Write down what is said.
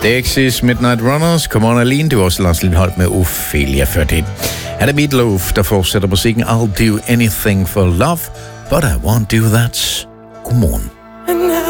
Dexys Midnight Runners, Come On Aline, det var også Lars Lindholdt med Ophelia før det. Her er Meatloaf, der fortsætter musikken I'll do anything for love, but I won't do that. Godmorgen.